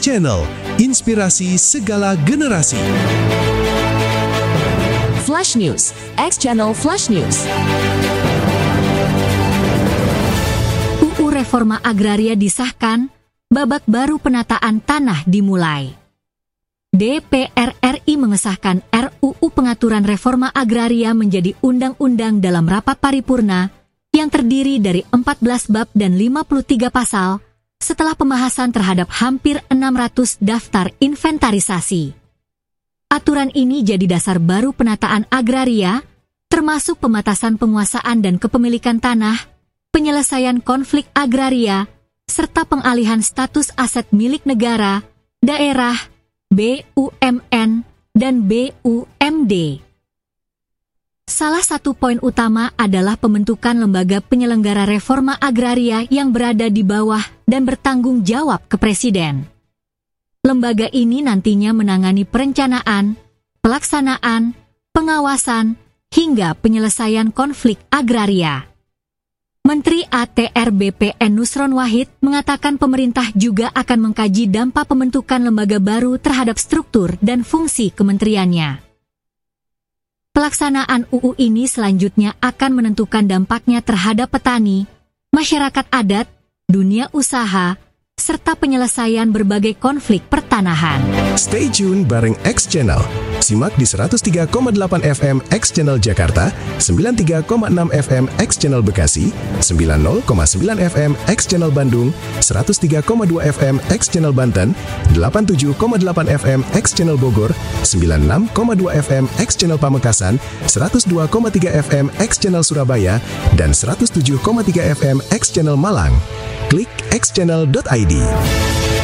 Channel, inspirasi segala generasi. Flash News, X Channel Flash News. UU Reforma Agraria disahkan, babak baru penataan tanah dimulai. DPR RI mengesahkan RUU Pengaturan Reforma Agraria menjadi undang-undang dalam rapat paripurna yang terdiri dari 14 bab dan 53 pasal setelah pembahasan terhadap hampir 600 daftar inventarisasi. Aturan ini jadi dasar baru penataan agraria, termasuk pembatasan penguasaan dan kepemilikan tanah, penyelesaian konflik agraria, serta pengalihan status aset milik negara, daerah, BUMN, dan BUMD. Salah satu poin utama adalah pembentukan lembaga penyelenggara reforma agraria yang berada di bawah dan bertanggung jawab ke Presiden. Lembaga ini nantinya menangani perencanaan, pelaksanaan, pengawasan, hingga penyelesaian konflik agraria. Menteri ATR BPN Nusron Wahid mengatakan pemerintah juga akan mengkaji dampak pembentukan lembaga baru terhadap struktur dan fungsi kementeriannya. Pelaksanaan UU ini selanjutnya akan menentukan dampaknya terhadap petani, masyarakat adat, dunia usaha, serta penyelesaian berbagai konflik pertanahan. Stay tune bareng X Channel. Simak di 103,8 FM X Channel Jakarta, 93,6 FM X Channel Bekasi, 90,9 FM X Channel Bandung, 103,2 FM X Channel Banten, 87,8 FM X Channel Bogor, 96,2 FM X Channel Pamekasan, 102,3 FM X Channel Surabaya, dan 107,3 FM X Channel Malang. Klik xchannel.id.